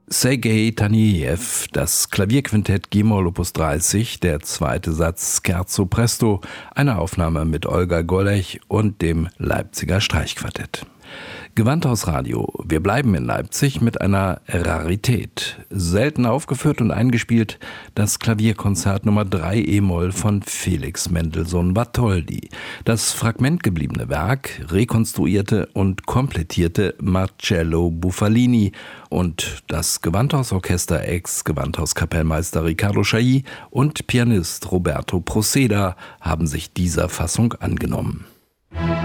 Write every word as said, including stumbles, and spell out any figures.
Sergei Tanejew, das Klavierquintett G-Moll Opus dreißig, der zweite Satz Scherzo Presto, eine Aufnahme mit Olga Golech und dem Leipziger Streichquartett. Gewandhaus Radio. Wir bleiben in Leipzig mit einer Rarität. Selten aufgeführt und eingespielt das Klavierkonzert Nummer drei E-Moll von Felix Mendelssohn Bartholdy. Das fragmentgebliebene Werk rekonstruierte und komplettierte Marcello Buffalini und das Gewandhausorchester Ex-Gewandhauskapellmeister Riccardo Chailly und Pianist Roberto Proceda haben sich dieser Fassung angenommen.